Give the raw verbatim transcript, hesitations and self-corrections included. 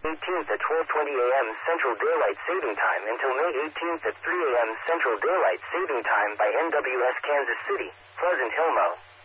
eighteenth at twelve twenty a m Central Daylight Saving Time until May eighteenth at three a m Central Daylight Saving Time by N W S Kansas City, Pleasant Hill, Mo.